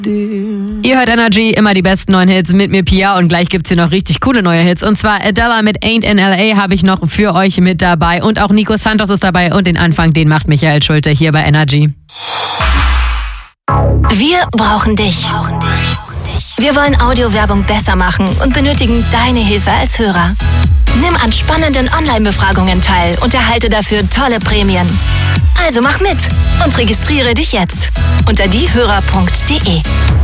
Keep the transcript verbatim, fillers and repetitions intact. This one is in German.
Ihr hört Energy, immer die besten neuen Hits mit mir, Pia, und gleich gibt's hier noch richtig coole neue Hits. Und zwar Adele mit Ain't in L A habe ich noch für euch mit dabei und auch Nico Santos ist dabei und den Anfang, den macht Michael Schulte hier bei Energy. Wir brauchen dich. Wir wollen Audiowerbung besser machen und benötigen deine Hilfe als Hörer. Nimm an spannenden Online-Befragungen teil und erhalte dafür tolle Prämien. Also mach mit und registriere dich jetzt unter diehörer punkt de.